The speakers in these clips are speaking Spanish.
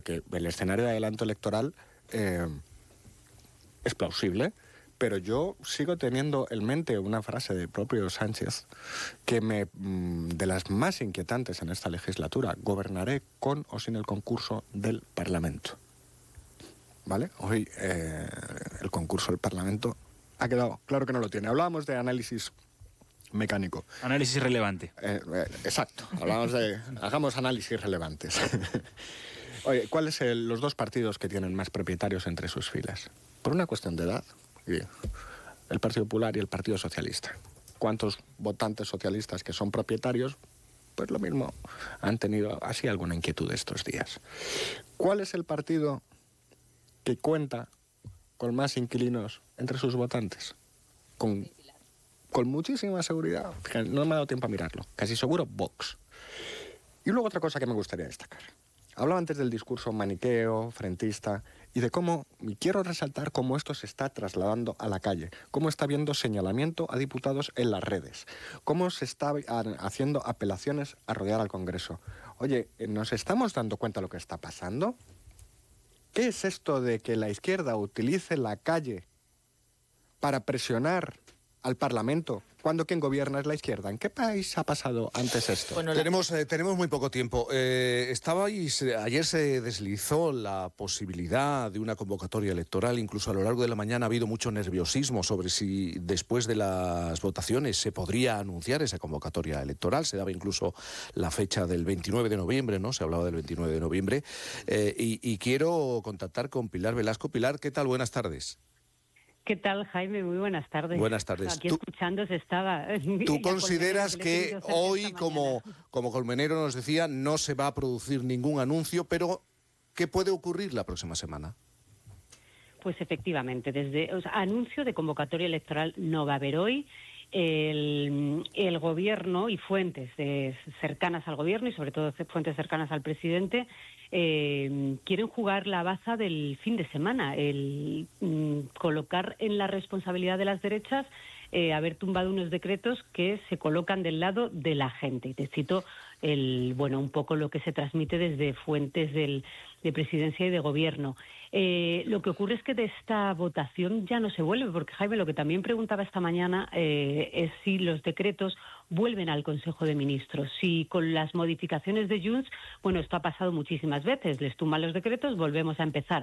porque el escenario de adelanto electoral es plausible, pero yo sigo teniendo en mente una frase del propio Sánchez que de las más inquietantes en esta legislatura: gobernaré con o sin el concurso del Parlamento. ¿Vale? Hoy el concurso del Parlamento ha quedado claro que no lo tiene. Hablábamos de análisis mecánico. Análisis relevante. Exacto. Hagamos análisis relevantes. Oye, ¿cuáles son los dos partidos que tienen más propietarios entre sus filas? Por una cuestión de edad, el Partido Popular y el Partido Socialista. ¿Cuántos votantes socialistas que son propietarios? Pues lo mismo han tenido así alguna inquietud estos días. ¿Cuál es el partido que cuenta con más inquilinos entre sus votantes? Con muchísima seguridad. No me ha dado tiempo a mirarlo. Casi seguro, Vox. Y luego otra cosa que me gustaría destacar. Hablaba antes del discurso maniqueo, frentista, y de cómo, y quiero resaltar cómo esto se está trasladando a la calle, cómo está habiendo señalamiento a diputados en las redes, cómo se está haciendo apelaciones a rodear al Congreso. Oye, ¿nos estamos dando cuenta de lo que está pasando? ¿Qué es esto de que la izquierda utilice la calle para presionar al Parlamento cuando quien gobierna es la izquierda? ¿En qué país ha pasado antes esto? Bueno, tenemos muy poco tiempo. Ayer se deslizó la posibilidad de una convocatoria electoral. Incluso a lo largo de la mañana ha habido mucho nerviosismo sobre si después de las votaciones se podría anunciar esa convocatoria electoral. Se daba incluso la fecha del 29 de noviembre, ¿no? Se hablaba del 29 de noviembre. Y quiero contactar con Pilar Velasco. Pilar, ¿qué tal? Buenas tardes. ¿Qué tal, Jaime? Muy buenas tardes. Buenas tardes. Aquí escuchándoos estaba. ¿Tú consideras que hoy, como Colmenero nos decía, no se va a producir ningún anuncio, pero qué puede ocurrir la próxima semana? Pues efectivamente, anuncio de convocatoria electoral no va a haber hoy. El gobierno y fuentes cercanas al gobierno y sobre todo fuentes cercanas al presidente quieren jugar la baza del fin de semana, colocar en la responsabilidad de las derechas haber tumbado unos decretos que se colocan del lado de la gente. Y te cito un poco lo que se transmite desde fuentes de presidencia y de gobierno. Lo que ocurre es que de esta votación ya no se vuelve, porque Jaime, lo que también preguntaba esta mañana es si los decretos vuelven al Consejo de Ministros. Si con las modificaciones de Junts, esto ha pasado muchísimas veces, les tumban los decretos, volvemos a empezar.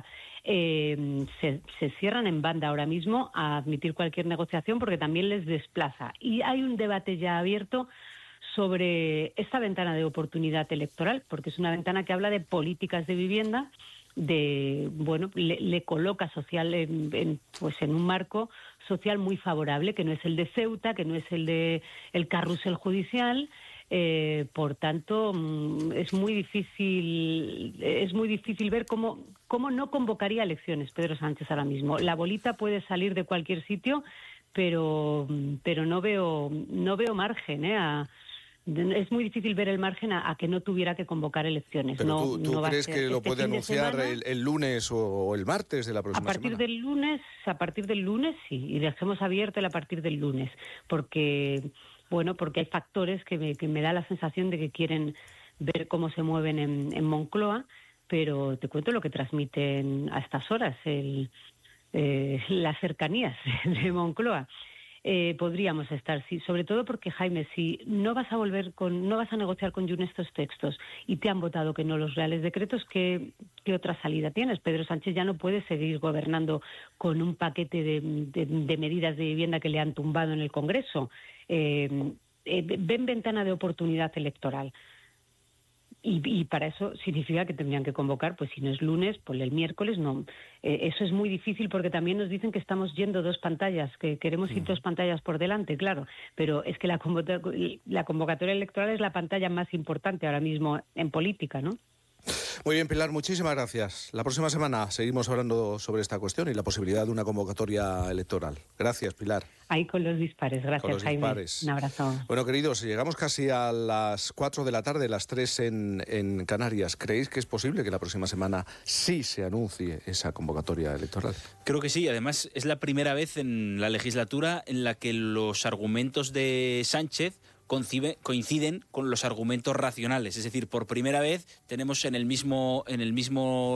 Se cierran en banda ahora mismo a admitir cualquier negociación porque también les desplaza. Y hay un debate ya abierto sobre esta ventana de oportunidad electoral, porque es una ventana que habla de políticas de vivienda, le coloca social en un marco social muy favorable, que no es el de Ceuta, que no es el de el carrusel judicial. Por tanto, es muy difícil ver cómo no convocaría elecciones Pedro Sánchez ahora mismo. La bolita puede salir de cualquier sitio, pero no veo margen es muy difícil ver el margen a que no tuviera que convocar elecciones. ¿Pero tú crees que lo puede anunciar el lunes o el martes de la próxima semana? A partir del lunes sí, y dejemos abierto a partir del lunes, porque hay factores que me da la sensación de que quieren ver cómo se mueven en Moncloa, pero te cuento lo que transmiten a estas horas las cercanías de Moncloa. Podríamos estar, sí, sobre todo porque, Jaime, si no vas a negociar con Junts estos textos y te han votado que no los reales decretos, ¿qué otra salida tienes? Pedro Sánchez ya no puede seguir gobernando con un paquete de medidas de vivienda que le han tumbado en el Congreso. Ven ventana de oportunidad electoral. Y para eso significa que tendrían que convocar, pues si no es lunes, pues el miércoles no. Eso es muy difícil porque también nos dicen que estamos yendo dos pantallas, que queremos ir dos pantallas por delante, claro. Pero es que la convocatoria electoral es la pantalla más importante ahora mismo en política, ¿no? Muy bien, Pilar, muchísimas gracias. La próxima semana seguimos hablando sobre esta cuestión y la posibilidad de una convocatoria electoral. Gracias, Pilar. Ahí con los dispares. Gracias, Jaime. Dispares. Un abrazo. Bueno, queridos, llegamos casi a las 4 de la tarde, las 3 en Canarias. ¿Creéis que es posible que la próxima semana sí se anuncie esa convocatoria electoral? Creo que sí. Además, es la primera vez en la legislatura en la que los argumentos de Sánchez coinciden con los argumentos racionales. Es decir, por primera vez tenemos en el mismo